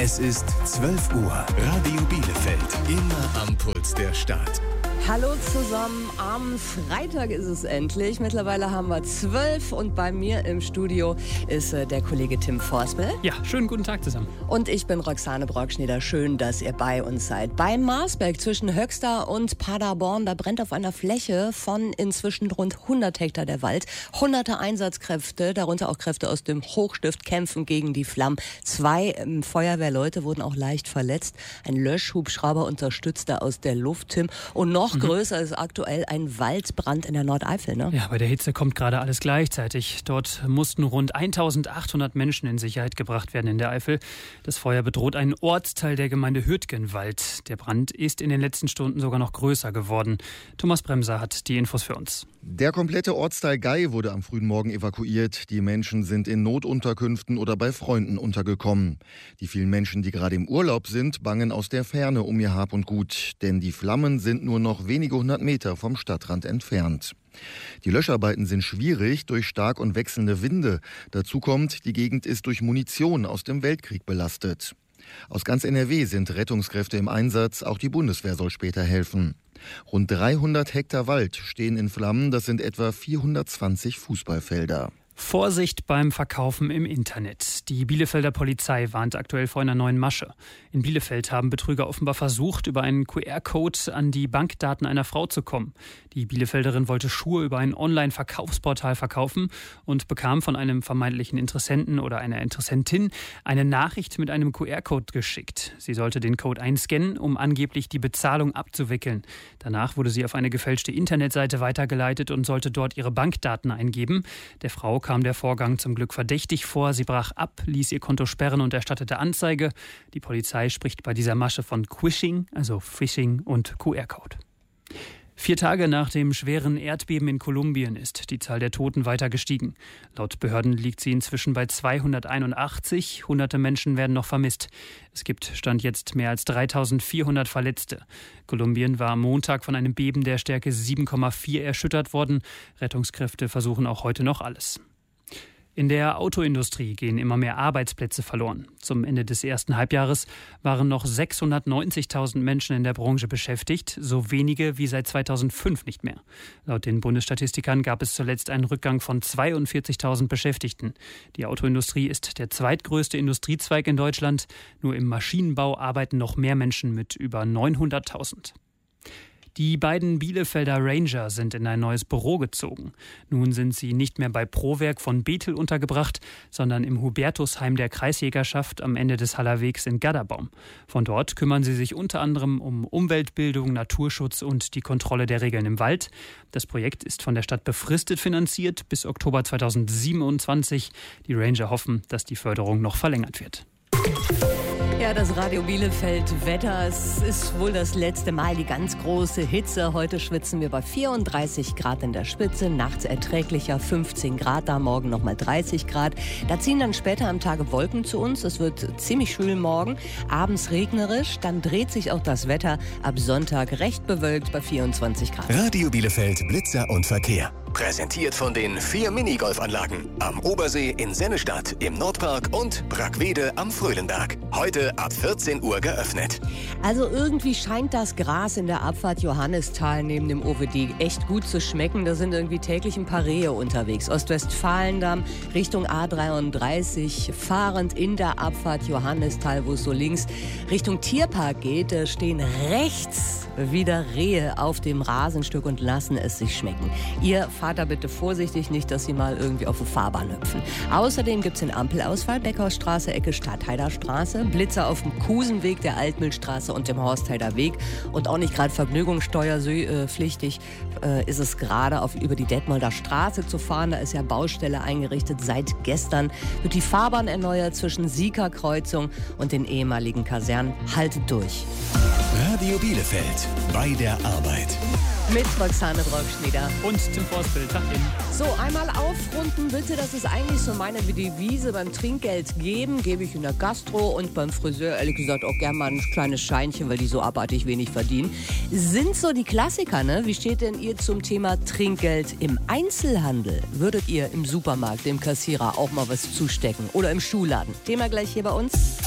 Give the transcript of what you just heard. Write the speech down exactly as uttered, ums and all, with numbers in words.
Es ist zwölf Uhr. Radio Bielefeld. Immer am Puls der Stadt. Hallo zusammen, am Freitag ist es endlich. Mittlerweile haben wir zwölf und bei mir im Studio ist äh, der Kollege Tim Forspel. Ja, schönen guten Tag zusammen. Und ich bin Roxane Brockschneider. Schön, dass ihr bei uns seid. Bei Marsberg zwischen Höxter und Paderborn, da brennt auf einer Fläche von inzwischen rund hundert Hektar der Wald. Hunderte Einsatzkräfte, darunter auch Kräfte aus dem Hochstift, kämpfen gegen die Flammen. Zwei ähm, Feuerwehrleute wurden auch leicht verletzt. Ein Löschhubschrauber unterstützt da aus der Luft, Tim. Und noch größer ist aktuell ein Waldbrand in der Nordeifel, ne? Ja, bei der Hitze kommt gerade alles gleichzeitig. Dort mussten rund eintausendachthundert Menschen in Sicherheit gebracht werden in der Eifel. Das Feuer bedroht einen Ortsteil der Gemeinde Hürtgenwald. Der Brand ist in den letzten Stunden sogar noch größer geworden. Thomas Bremser hat die Infos für uns. Der komplette Ortsteil Gei wurde am frühen Morgen evakuiert. Die Menschen sind in Notunterkünften oder bei Freunden untergekommen. Die vielen Menschen, die gerade im Urlaub sind, bangen aus der Ferne um ihr Hab und Gut. Denn die Flammen sind nur noch wenige hundert Meter vom Stadtrand entfernt. Die Löscharbeiten sind schwierig durch stark und wechselnde Winde. Dazu kommt, die Gegend ist durch Munition aus dem Weltkrieg belastet. Aus ganz N R W sind Rettungskräfte im Einsatz, auch die Bundeswehr soll später helfen. Rund dreihundert Hektar Wald stehen in Flammen, das sind etwa vierhundertzwanzig Fußballfelder. Vorsicht beim Verkaufen im Internet. Die Bielefelder Polizei warnt aktuell vor einer neuen Masche. In Bielefeld haben Betrüger offenbar versucht, über einen Q R-Code an die Bankdaten einer Frau zu kommen. Die Bielefelderin wollte Schuhe über ein Online-Verkaufsportal verkaufen und bekam von einem vermeintlichen Interessenten oder einer Interessentin eine Nachricht mit einem Q R-Code geschickt. Sie sollte den Code einscannen, um angeblich die Bezahlung abzuwickeln. Danach wurde sie auf eine gefälschte Internetseite weitergeleitet und sollte dort ihre Bankdaten eingeben. Der Frau kam der Vorgang zum Glück verdächtig vor. Sie brach ab, ließ ihr Konto sperren und erstattete Anzeige. Die Polizei spricht bei dieser Masche von Quishing, also Phishing und Q R-Code. Vier Tage nach dem schweren Erdbeben in Kolumbien ist die Zahl der Toten weiter gestiegen. Laut Behörden liegt sie inzwischen bei zweihunderteinundachtzig. Hunderte Menschen werden noch vermisst. Es gibt Stand jetzt mehr als dreitausendvierhundert Verletzte. Kolumbien war am Montag von einem Beben der Stärke sieben Komma vier erschüttert worden. Rettungskräfte versuchen auch heute noch alles. In der Autoindustrie gehen immer mehr Arbeitsplätze verloren. Zum Ende des ersten Halbjahres waren noch sechshundertneunzigtausend Menschen in der Branche beschäftigt, so wenige wie seit zweitausendfünf nicht mehr. Laut den Bundesstatistikern gab es zuletzt einen Rückgang von zweiundvierzigtausend Beschäftigten. Die Autoindustrie ist der zweitgrößte Industriezweig in Deutschland. Nur im Maschinenbau arbeiten noch mehr Menschen mit über neunhunderttausend. Die beiden Bielefelder Ranger sind in ein neues Büro gezogen. Nun sind sie nicht mehr bei Prowerk von Bethel untergebracht, sondern im Hubertusheim der Kreisjägerschaft am Ende des Hallerwegs in Gadderbaum. Von dort kümmern sie sich unter anderem um Umweltbildung, Naturschutz und die Kontrolle der Regeln im Wald. Das Projekt ist von der Stadt befristet finanziert bis Oktober zweitausendsiebenundzwanzig. Die Ranger hoffen, dass die Förderung noch verlängert wird. Ja, das Radio Bielefeld Wetter, es ist wohl das letzte Mal die ganz große Hitze. Heute schwitzen wir bei vierunddreißig Grad in der Spitze, nachts erträglicher fünfzehn Grad, da morgen nochmal dreißig Grad. Da ziehen dann später am Tage Wolken zu uns, es wird ziemlich schwül morgen, abends regnerisch, dann dreht sich auch das Wetter ab Sonntag recht bewölkt bei vierundzwanzig Grad. Radio Bielefeld Blitzer und Verkehr. Präsentiert von den vier Minigolfanlagen am Obersee in Sennestadt, im Nordpark und Brackwede am Fröhlenberg. Heute ab vierzehn Uhr geöffnet. Also irgendwie scheint das Gras in der Abfahrt Johannisthal neben dem O W D echt gut zu schmecken. Da sind irgendwie täglich ein paar Rehe unterwegs. Ostwestfalendamm Richtung A dreiunddreißig, fahrend in der Abfahrt Johannisthal, wo es so links Richtung Tierpark geht, da stehen rechts wieder Rehe auf dem Rasenstück und lassen es sich schmecken. Ihr fahrt da bitte vorsichtig, nicht, dass sie mal irgendwie auf die Fahrbahn hüpfen. Außerdem gibt es den Ampelausfall, Beckhausstraße, Ecke Stadtheider Straße, Blitzer auf dem Kusenweg, der Altmühlstraße und dem Horstheider Weg. Und auch nicht gerade vergnügungssteuerpflichtig äh, ist es gerade auf über die Detmolder Straße zu fahren. Da ist ja Baustelle eingerichtet. Seit gestern wird die Fahrbahn erneuert zwischen Sieker-Kreuzung und den ehemaligen Kasernen. Haltet durch. Radio Bielefeld bei der Arbeit. Mit Roxane Brockschneider. Und Tim Forspel, Tag Ihnen. So, einmal aufrunden bitte. Das ist eigentlich so meine Devise beim Trinkgeld geben. Gebe ich in der Gastro und beim Friseur ehrlich gesagt auch gerne mal ein kleines Scheinchen, weil die so abartig wenig verdienen. Sind so die Klassiker, ne? Wie steht denn ihr zum Thema Trinkgeld im Einzelhandel? Würdet ihr im Supermarkt dem Kassierer auch mal was zustecken? Oder im Schuhladen? Thema gleich hier bei uns.